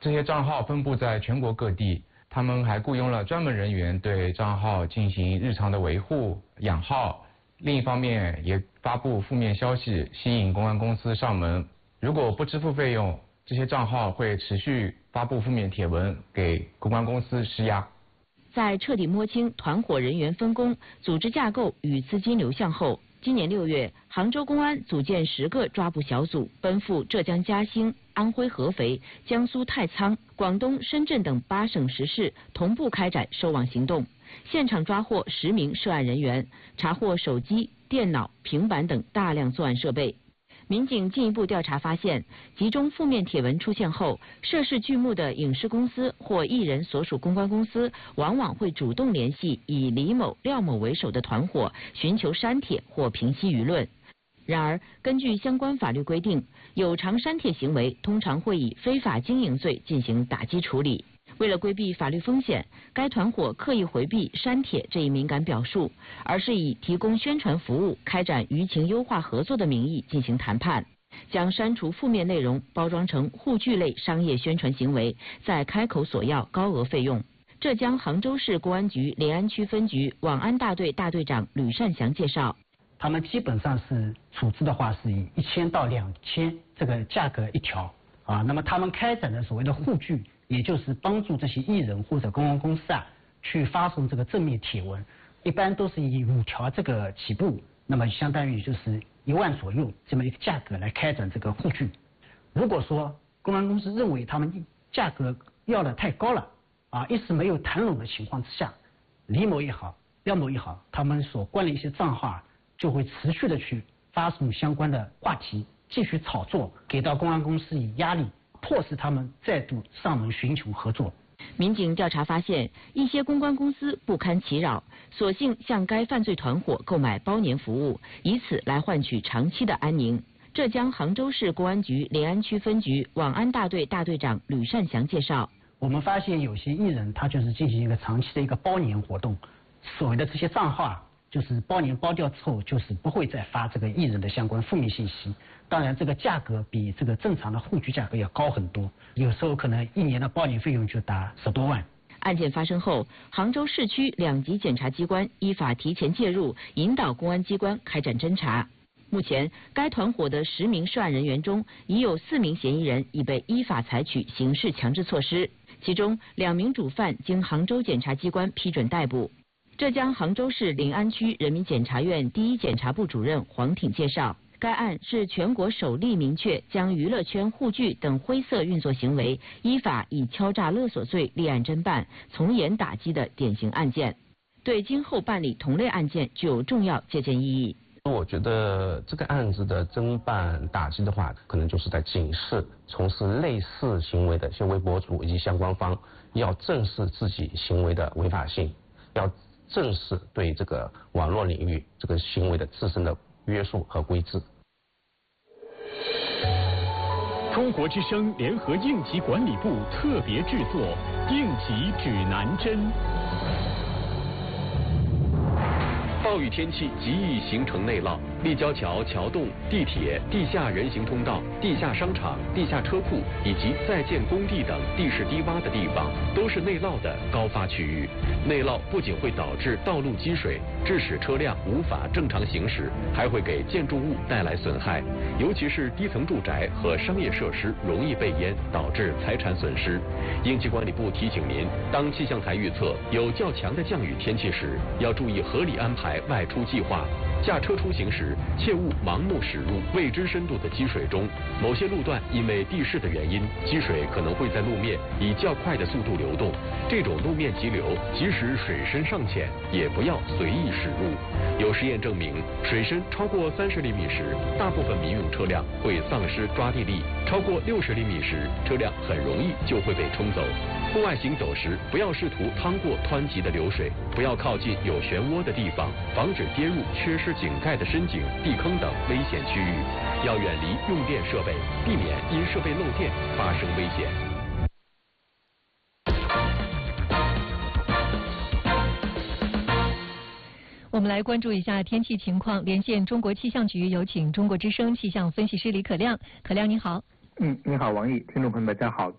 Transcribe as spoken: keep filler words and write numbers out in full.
这些账号分布在全国各地，他们还雇佣了专门人员对账号进行日常的维护、养号。另一方面，也发布负面消息，吸引公关公司上门。如果不支付费用，这些账号会持续发布负面帖文，给公关公司施压。 在彻底摸清团伙人员分工、组织架构与资金流向后，今年六月，杭州公安组建十个抓捕小组，奔赴浙江嘉兴、安徽合肥、江苏太仓、广东深圳等八省十市，同步开展收网行动。现场抓获十名涉案人员，查获手机、电脑、平板等大量作案设备。民警进一步调查发现，集中负面帖文出现后，涉事剧目的影视公司或艺人所属公关公司，往往会主动联系以李某、廖某为首的团伙，寻求删帖或平息舆论。然而，根据相关法律规定，有偿删帖行为通常会以非法经营罪进行打击处理。为了规避法律风险，该团伙刻意回避删帖这一敏感表述，而是以提供宣传服务、开展舆情优化合作的名义进行谈判，将删除负面内容包装成护具类商业宣传行为，再开口索要高额费用。浙江杭州市公安局临安区分局网安大队大队长吕善祥介绍， 他们基本上是处置的话是以一千到两千这个价格一条啊，那么他们开展的所谓的护具，也就是帮助这些艺人或者公关公司啊去发送这个正面帖文，一般都是以五条这个起步，那么相当于就是一万左右这么一个价格来开展这个护具。如果说公关公司认为他们价格要的太高了啊，一时没有谈拢的情况之下，李某也好，廖某也好，他们所关的一些账号啊，就会持续的去发送相关的话题，继续炒作，给到公安公司以压力，迫使他们再度上门寻求合作。 民警调查发现，一些公关公司不堪其扰，索性向该犯罪团伙购买包年服务，以此来换取长期的安宁。浙江杭州市公安局临安区分局网安大队大队长吕善祥介绍， 我们发现有些艺人他就是进行一个长期的一个包年活动，所谓的这些账号啊，就是包年包掉之后，就是不会再发这个艺人的相关负面信息。当然，这个价格比这个正常的护具价格要高很多，有时候可能一年的包年费用就达十多万。 案件发生后，杭州市区两级检察机关依法提前介入，引导公安机关开展侦查。目前，该团伙的十名涉案人员中，已有四名嫌疑人已被依法采取刑事强制措施，其中两名主犯经杭州检察机关批准逮捕。浙江杭州市临安区人民检察院第一检察部主任黄挺介绍，该案是全国首例明确将娱乐圈护具等灰色运作行为依法以敲诈勒索罪立案侦办，从严打击的典型案件，对今后办理同类案件具有重要借鉴意义。 我觉得这个案子的侦办打击的话，可能就是在警示从事类似行为的一些微博主以及相关方，要正视自己行为的违法性，要正视对这个网络领域这个行为的自身的约束和规制。 中国之声联合应急管理部特别制作《应急指南针》。暴雨天气极易形成内涝，立交桥、桥洞、地铁、地下人行通道、地下商场、地下车库以及在建工地等地势低洼的地方，都是内涝的高发区域。内涝不仅会导致道路积水，致使车辆无法正常行驶，还会给建筑物带来损害，尤其是低层住宅和商业设施容易被淹，导致财产损失。应急管理部提醒您，当气象台预测有较强的降雨天气时，要注意合理安排外出计划。驾车出行时，切勿盲目驶入未知深度的积水中。某些路段因为地势的原因，积水可能会在路面以较快的速度流动。这种路面急流，即使水深尚浅，也不要随意驶入。有实验证明，水深超过三十厘米时，大部分民用车辆会丧失抓地力；超过六十厘米时，车辆很容易就会被冲走。户外行走时，不要试图趟过湍急的流水，不要靠近有漩涡的地方，防止跌入缺失井盖的深井、地坑等危险区域。要远离用电设备，避免因设备漏电发生危险。 我们来关注一下天气情况，连线中国气象局，有请中国之声气象分析师李可亮。可亮你好。 嗯，你好，王毅，听众朋友们大家好。